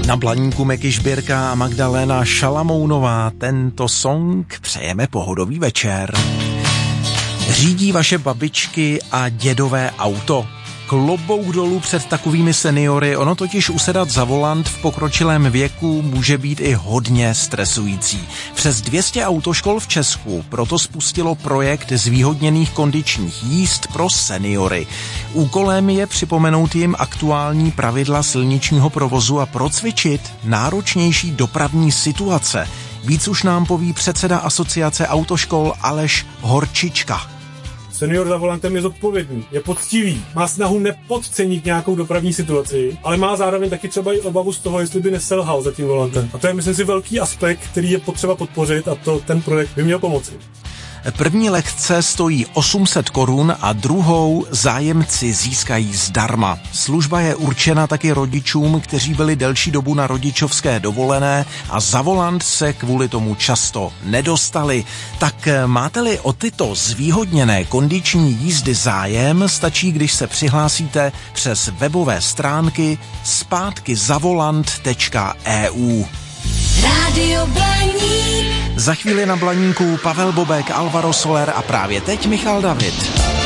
Na Blaníku Meky Žbírka a Magdalena Šalamounová. Tento song přejeme pohodový večer. Řídí vaše babičky a dědové auto? Klobouk dolů před takovými seniory, ono totiž usedat za volant v pokročilém věku může být i hodně stresující. Přes 200 autoškol v Česku proto spustilo projekt zvýhodněných kondičních jízd pro seniory. Úkolem je připomenout jim aktuální pravidla silničního provozu a procvičit náročnější dopravní situace. Víc už nám poví předseda asociace autoškol Aleš Horčička. Senior za volantem je zodpovědný, je poctivý, má snahu nepodcenit nějakou dopravní situaci, ale má zároveň taky třeba i obavu z toho, jestli by neselhal za tím volantem. A to je, myslím si, velký aspekt, který je potřeba podpořit a ten projekt by měl pomoci. První lekce stojí 800 korun a druhou zájemci získají zdarma. Služba je určena taky rodičům, kteří byli delší dobu na rodičovské dovolené a za volant se kvůli tomu často nedostali. Tak máte-li o tyto zvýhodněné kondiční jízdy zájem, stačí, když se přihlásíte přes webové stránky zpátkyzavolant.eu. Rádio Blaník. Za chvíli na Blaníku Pavel Bobek, Alvaro Soler a právě teď Michal David.